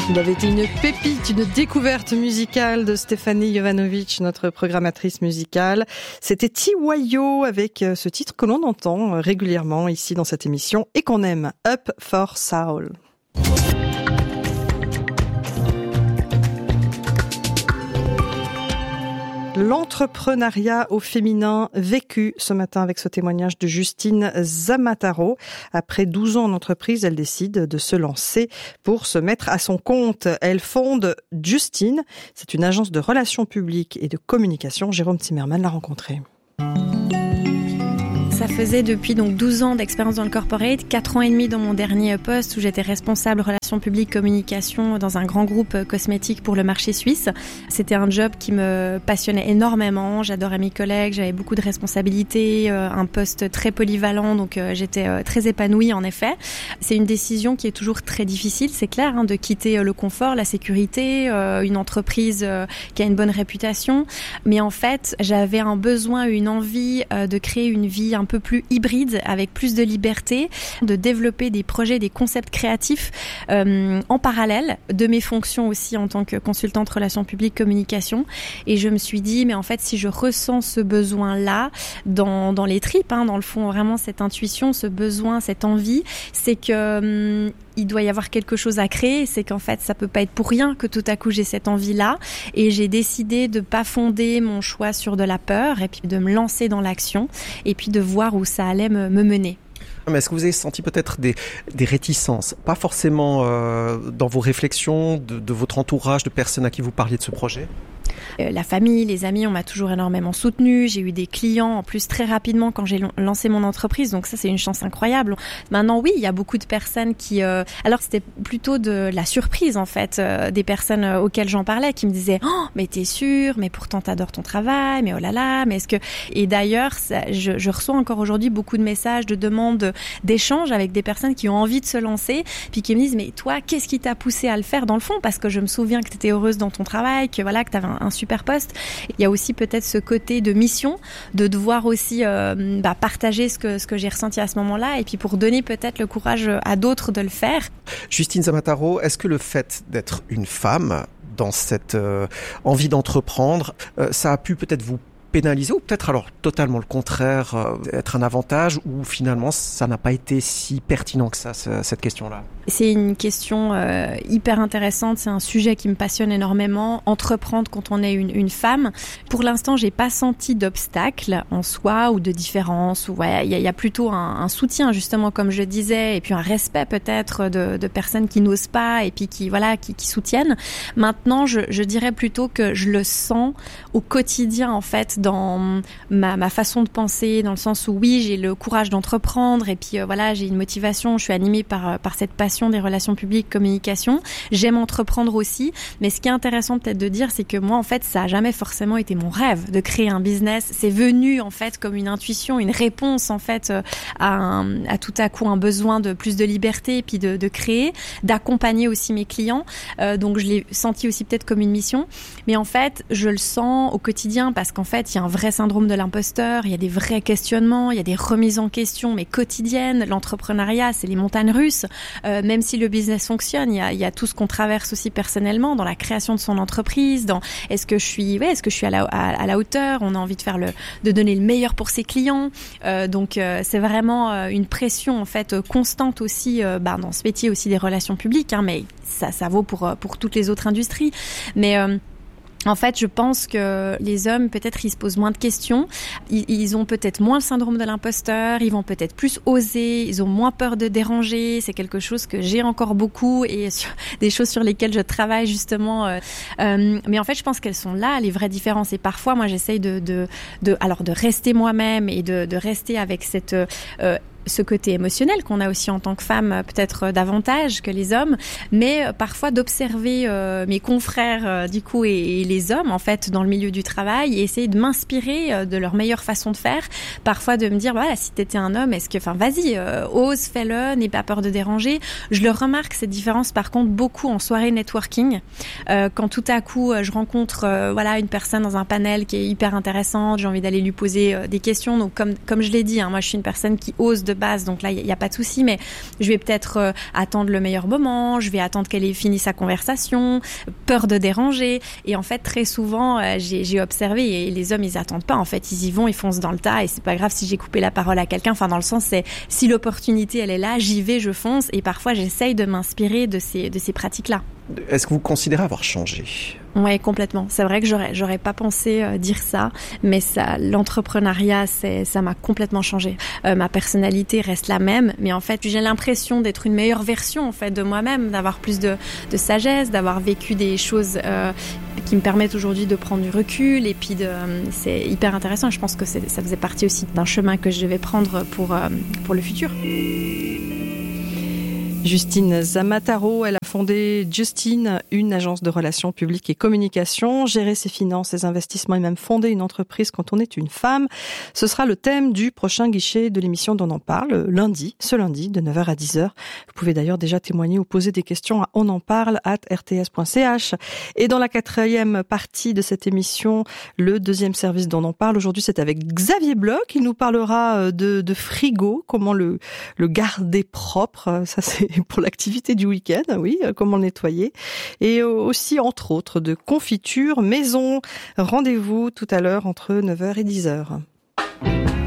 Il avait été une pépite, une découverte musicale de Stéphanie Jovanovic, notre programmatrice musicale. C'était Tiwayo avec ce titre que l'on entend régulièrement ici dans cette émission et qu'on aime, Up for Soul. L'entrepreneuriat au féminin vécu ce matin avec ce témoignage de Justine Zamataro. Après 12 ans en entreprise, elle décide de se lancer pour se mettre à son compte. Elle fonde Justine. C'est une agence de relations publiques et de communication. Jérôme Zimmermann l'a rencontrée. Ça faisait depuis donc 12 ans d'expérience dans le corporate, 4 ans et demi dans mon dernier poste où j'étais responsable relations publiques communication dans un grand groupe cosmétique pour le marché suisse. C'était un job qui me passionnait énormément, j'adorais mes collègues, j'avais beaucoup de responsabilités, un poste très polyvalent, donc j'étais très épanouie en effet. C'est une décision qui est toujours très difficile, c'est clair, de quitter le confort, la sécurité, une entreprise qui a une bonne réputation, mais en fait j'avais un besoin, une envie de créer une vie un peu plus hybride, avec plus de liberté, de développer des projets, des concepts créatifs en parallèle de mes fonctions aussi en tant que consultante relations publiques communication. Et je me suis dit, mais en fait, si je ressens ce besoin-là dans les tripes, dans le fond, vraiment cette intuition, ce besoin, cette envie, c'est que il doit y avoir quelque chose à créer. C'est qu'en fait, ça peut pas être pour rien que tout à coup j'ai cette envie-là. Et j'ai décidé de pas fonder mon choix sur de la peur et puis de me lancer dans l'action et puis de voir où ça allait me mener. Mais est-ce que vous avez senti peut-être des réticences, pas forcément dans vos réflexions, de votre entourage, de personnes à qui vous parliez de ce projet ? La famille, les amis, on m'a toujours énormément soutenue. J'ai eu des clients en plus très rapidement quand j'ai lancé mon entreprise. Donc ça, c'est une chance incroyable. Maintenant, oui, il y a beaucoup de personnes qui... Alors, c'était plutôt de la surprise, en fait, des personnes auxquelles j'en parlais, qui me disaient « Oh, mais t'es sûre, mais pourtant t'adores ton travail, mais oh là là, mais est-ce que... » Et d'ailleurs, je reçois encore aujourd'hui beaucoup de messages, de demandes, d'échanges avec des personnes qui ont envie de se lancer, puis qui me disent « Mais toi, qu'est-ce qui t'a poussé à le faire dans le fond ?» Parce que je me souviens que t'étais heureuse dans ton travail, que voilà, que t'avais un super poste. Il y a aussi peut-être ce côté de mission, de devoir aussi partager ce que j'ai ressenti à ce moment-là, et puis pour donner peut-être le courage à d'autres de le faire. Justine Zamataro, est-ce que le fait d'être une femme dans cette envie d'entreprendre, ça a pu peut-être vous pénaliser ou peut-être alors totalement le contraire, être un avantage, ou finalement ça n'a pas été si pertinent que ça, cette question-là? C'est une question hyper intéressante, c'est un sujet qui me passionne énormément. Entreprendre quand on est une femme, pour l'instant j'ai pas senti d'obstacle en soi ou de différence, ou il y a plutôt un soutien justement comme je disais, et puis un respect peut-être de personnes qui n'osent pas et puis qui soutiennent. Maintenant je dirais plutôt que je le sens au quotidien en fait, dans ma façon de penser, dans le sens où oui, j'ai le courage d'entreprendre et puis j'ai une motivation, je suis animée par cette passion des relations publiques, communication. J'aime entreprendre aussi, mais ce qui est intéressant peut-être de dire, c'est que moi en fait, ça a jamais forcément été mon rêve de créer un business. C'est venu en fait comme une intuition, une réponse en fait à tout à coup un besoin de plus de liberté et puis de créer, d'accompagner aussi mes clients. Donc je l'ai senti aussi peut-être comme une mission, mais en fait, je le sens au quotidien parce qu'en fait, il y a un vrai syndrome de l'imposteur, il y a des vrais questionnements, il y a des remises en question, mais quotidiennes. L'entrepreneuriat, c'est les montagnes russes. Même si le business fonctionne, il y a tout ce qu'on traverse aussi personnellement dans la création de son entreprise, dans est-ce que je suis à la hauteur, on a envie de donner le meilleur pour ses clients. Donc c'est vraiment une pression en fait constante aussi dans ce métier aussi des relations publiques, mais ça vaut pour toutes les autres industries. Mais en fait, je pense que les hommes, peut-être, ils se posent moins de questions. Ils ont peut-être moins le syndrome de l'imposteur. Ils vont peut-être plus oser. Ils ont moins peur de déranger. C'est quelque chose que j'ai encore beaucoup et des choses sur lesquelles je travaille justement. Mais en fait, je pense qu'elles sont là, les vraies différences. Et parfois, moi, j'essaye de rester moi-même et de rester avec ce côté émotionnel qu'on a aussi en tant que femme, peut-être davantage que les hommes, mais parfois d'observer mes confrères du coup et les hommes en fait dans le milieu du travail et essayer de m'inspirer de leur meilleure façon de faire. Parfois de me dire si t'étais un homme, vas-y, ose, fais-le, n'aie pas peur de déranger. Je le remarque cette différence par contre beaucoup en soirée networking, quand tout à coup je rencontre une personne dans un panel qui est hyper intéressante, j'ai envie d'aller lui poser des questions. Donc comme je l'ai dit, moi je suis une personne qui ose de base, donc là, il n'y a pas de souci, mais je vais peut-être attendre le meilleur moment, je vais attendre qu'elle ait fini sa conversation, peur de déranger. Et en fait, très souvent, j'ai observé, et les hommes, ils attendent pas. En fait, ils y vont, ils foncent dans le tas, et c'est pas grave si j'ai coupé la parole à quelqu'un. Enfin, dans le sens, c'est si l'opportunité, elle est là, j'y vais, je fonce. Et parfois, j'essaye de m'inspirer de ces pratiques-là. Est-ce que vous considérez avoir changé ? Ouais, complètement. C'est vrai que j'aurais pas pensé dire ça, mais l'entrepreneuriat, ça m'a complètement changé. Ma personnalité reste la même, mais en fait, j'ai l'impression d'être une meilleure version en fait de moi-même, d'avoir plus de sagesse, d'avoir vécu des choses qui me permettent aujourd'hui de prendre du recul, et puis c'est hyper intéressant. Je pense que ça faisait partie aussi d'un chemin que je devais prendre pour le futur. Justine Zamataro, elle a fondé Justine, une agence de relations publiques et communication, gérer ses finances, ses investissements et même fonder une entreprise quand on est une femme. Ce sera le thème du prochain guichet de l'émission d'On en parle, ce lundi, de 9h à 10h. Vous pouvez d'ailleurs déjà témoigner ou poser des questions à onenparle@rts.ch. Et dans la 4e partie de cette émission, le 2e service d'On en parle. Aujourd'hui, c'est avec Xavier Bloch. Il nous parlera de frigo, comment le garder propre. Ça, c'est pour l'activité du week-end, oui, comment le nettoyer. Et aussi, entre autres, de confiture maison. Rendez-vous tout à l'heure entre 9h et 10h.